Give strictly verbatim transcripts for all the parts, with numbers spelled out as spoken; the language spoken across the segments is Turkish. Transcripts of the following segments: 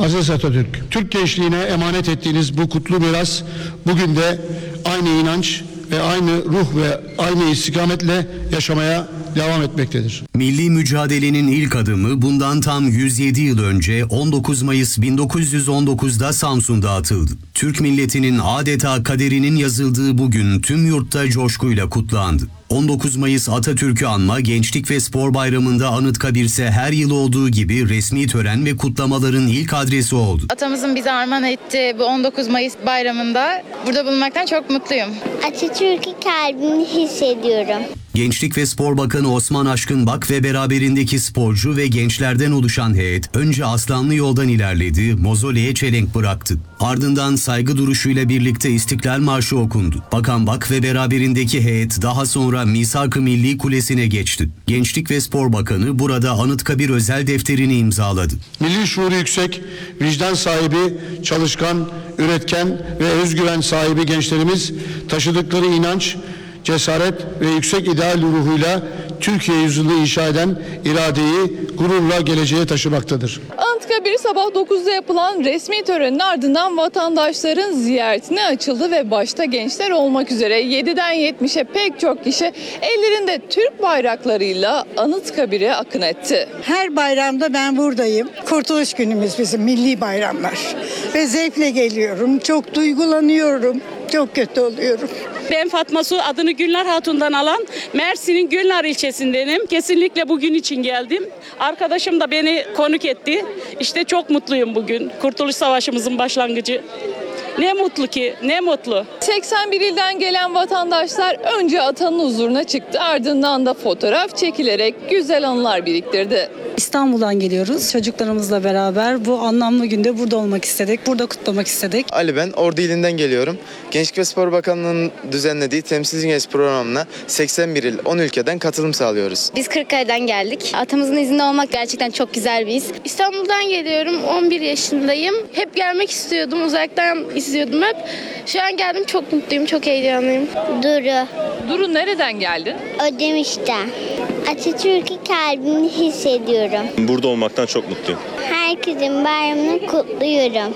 Aziz Atatürk, Türk gençliğine emanet ettiğiniz bu kutlu miras bugün de aynı inanç ve aynı ruh ve aynı istikametle yaşamaya devam etmektedir. Milli mücadelenin ilk adımı bundan tam yüz yedi yıl önce on dokuz Mayıs bin dokuz yüz on dokuz'da Samsun'da atıldı. Türk milletinin adeta kaderinin yazıldığı bugün tüm yurtta coşkuyla kutlandı. on dokuz Mayıs Atatürk'ü anma Gençlik ve Spor Bayramı'nda Anıtkabir'se her yıl olduğu gibi resmi tören ve kutlamaların ilk adresi oldu. Atamızın bize armağan ettiği bu on dokuz Mayıs bayramında burada bulunmaktan çok mutluyum. Atatürk'ü kalbimde hissediyorum. Gençlik ve Spor Bakanı Osman Aşkınbak ve beraberindeki sporcu ve gençlerden oluşan heyet önce Aslanlı Yol'dan ilerledi, mozoleye çelenk bıraktı. Ardından saygı duruşuyla birlikte İstiklal Marşı okundu. Bakan Bak ve beraberindeki heyet daha sonra Misak-ı Milli Kulesi'ne geçti. Gençlik ve Spor Bakanı burada Anıtkabir özel defterini imzaladı. Milli şuuru yüksek, vicdan sahibi, çalışkan, üretken ve özgüven sahibi gençlerimiz taşıdıkları inanç, cesaret ve yüksek ideal ruhuyla Türkiye yüzyılı inşa eden iradeyi gururla geleceğe taşımaktadır. Anıtkabir sabah dokuz'da yapılan resmi törenin ardından vatandaşların ziyaretine açıldı ve başta gençler olmak üzere yediden yetmiş'e pek çok kişi ellerinde Türk bayraklarıyla Anıtkabir'e akın etti. Her bayramda ben buradayım. Kurtuluş günümüz bizim milli bayramlar. Ve zevkle geliyorum. Çok duygulanıyorum. Çok kötü oluyorum. Ben Fatma Su, adını Gülnar Hatun'dan alan Mersin'in Gülnar ilçesindenim. Kesinlikle bugün için geldim. Arkadaşım da beni konuk etti. İşte çok mutluyum bugün. Kurtuluş Savaşımızın başlangıcı. Ne mutlu ki, ne mutlu. seksen bir ilden gelen vatandaşlar önce atanın huzuruna çıktı. Ardından da fotoğraf çekilerek güzel anılar biriktirdi. İstanbul'dan geliyoruz çocuklarımızla beraber. Bu anlamlı günde burada olmak istedik, burada kutlamak istedik. Ali ben, Ordu ilinden geliyorum. Gençlik ve Spor Bakanlığı'nın düzenlediği Temsilci Genç programına seksen bir il, on ülkeden katılım sağlıyoruz. Biz Kırıkkale'den geldik. Atamızın izinde olmak gerçekten çok güzel bir his. İstanbul'dan geliyorum, on bir yaşındayım. Hep gelmek istiyordum, uzaktan izliyordum hep. Şu an geldim, çok mutluyum, çok heyecanlıyım. Duru, Duru nereden geldin? Ödemiş'ten. Atatürk'ü kalbimde hissediyorum. Burada olmaktan çok mutluyum. Herkesin bayramını kutluyorum.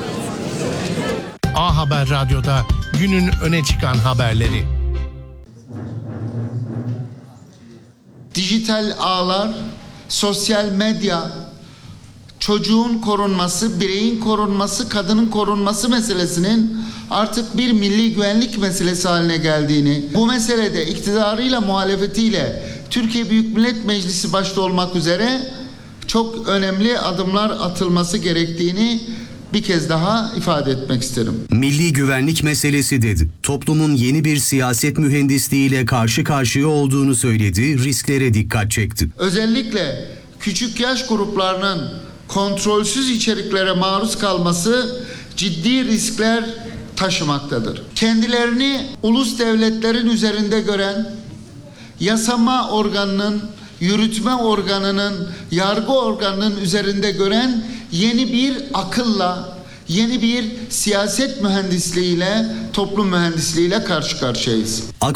A Haber Radyo'da günün öne çıkan haberleri. Dijital ağlar, sosyal medya, çocuğun korunması, bireyin korunması, kadının korunması meselesinin artık bir milli güvenlik meselesi haline geldiğini, bu meselede iktidarıyla muhalefetiyle Türkiye Büyük Millet Meclisi başta olmak üzere çok önemli adımlar atılması gerektiğini bir kez daha ifade etmek isterim. Milli güvenlik meselesi dedi. Toplumun yeni bir siyaset mühendisliğiyle karşı karşıya olduğunu söyledi, risklere dikkat çekti. Özellikle küçük yaş gruplarının kontrolsüz içeriklere maruz kalması ciddi riskler taşımaktadır. Kendilerini ulus devletlerin üzerinde gören, yasama organının, yürütme organının, yargı organının üzerinde gören yeni bir akılla, yeni bir siyaset mühendisliğiyle, toplum mühendisliğiyle karşı karşıyayız.